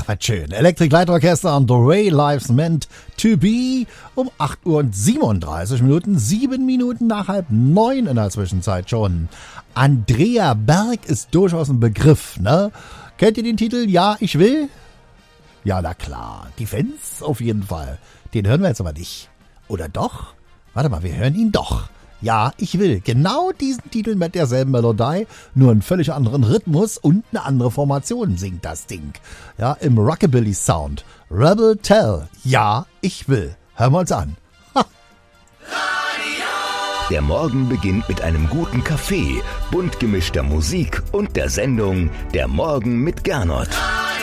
was schön. Electric Light Orchestra und The Way Life's Meant to Be um 8 Uhr und 37 Minuten, 7 Minuten nach 8:30 in der Zwischenzeit schon. Andrea Berg ist durchaus ein Begriff, ne? Kennt ihr den Titel Ja, ich will? Ja, na klar. Die Fans auf jeden Fall. Den hören wir jetzt aber nicht. Oder doch? Warte mal, wir hören ihn doch. Ja, ich will. Genau diesen Titel mit derselben Melodie, nur einen völlig anderen Rhythmus und eine andere Formation singt das Ding. Ja, im Rockabilly-Sound. Rebel Tell. Ja, ich will. Hören wir uns an. Ha. Der Morgen beginnt mit einem guten Kaffee, bunt gemischter Musik und der Sendung Der Morgen mit Gernot.